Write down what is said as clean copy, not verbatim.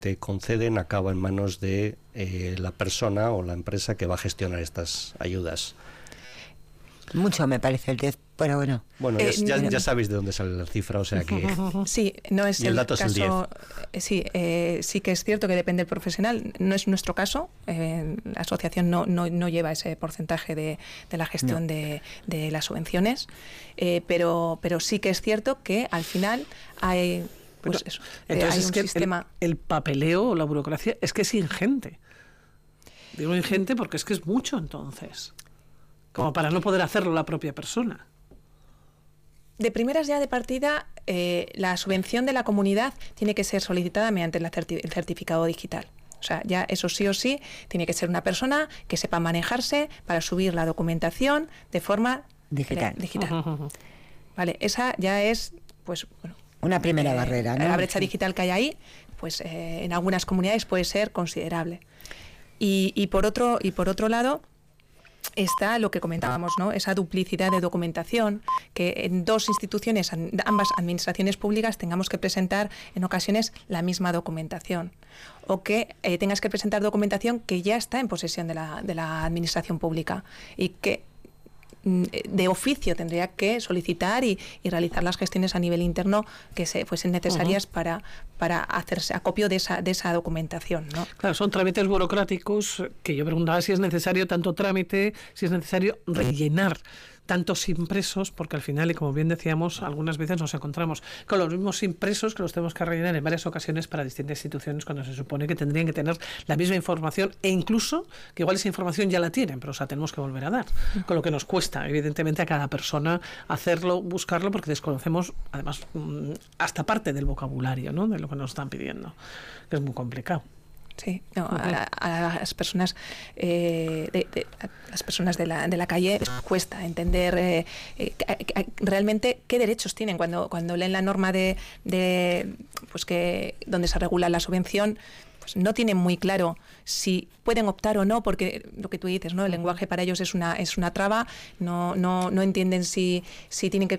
te conceden acaba en manos de la persona o la empresa que va a gestionar estas ayudas. Mucho me parece el 10, pero bueno. Bueno, ya sabéis de dónde sale la cifra, o sea que... Sí, no es y el dato caso, es el 10. Sí, sí que es cierto que depende del profesional, no es nuestro caso, la asociación no lleva ese porcentaje de la gestión de las subvenciones, pero sí que es cierto que al final hay... Pues eso, entonces hay es un que sistema... el papeleo o la burocracia es que es ingente. Digo ingente porque es que es mucho entonces, como para no poder hacerlo la propia persona. De primeras ya de partida, la subvención de la comunidad tiene que ser solicitada mediante el certificado digital. O sea, ya eso sí o sí tiene que ser una persona que sepa manejarse para subir la documentación de forma digital. Vale, esa ya es, pues, bueno, una primera barrera, ¿no? La brecha digital que hay ahí, pues en algunas comunidades puede ser considerable. Y por otro lado está lo que comentábamos, ¿no? Esa duplicidad de documentación, que en dos instituciones, ambas administraciones públicas, tengamos que presentar en ocasiones la misma documentación, o que tengas que presentar documentación que ya está en posesión de la administración pública y que de oficio tendría que solicitar y realizar las gestiones a nivel interno que fuesen necesarias para hacerse acopio de esa documentación, ¿no? Claro, son trámites burocráticos que yo preguntaba si es necesario tanto trámite, si es necesario rellenar tantos impresos, porque al final, y como bien decíamos, algunas veces nos encontramos con los mismos impresos que los tenemos que rellenar en varias ocasiones para distintas instituciones cuando se supone que tendrían que tener la misma información e incluso que igual esa información ya la tienen, pero tenemos que volver a dar, con lo que nos cuesta evidentemente a cada persona hacerlo, buscarlo, porque desconocemos además hasta parte del vocabulario, ¿no?, de lo que nos están pidiendo, que es muy complicado. Sí, no, a las personas las personas de la calle les cuesta entender realmente qué derechos tienen cuando leen la norma pues que donde se regula la subvención. Pues no tienen muy claro si pueden optar o no, porque lo que tú dices, ¿no? El lenguaje para ellos es una traba, no entienden si tienen que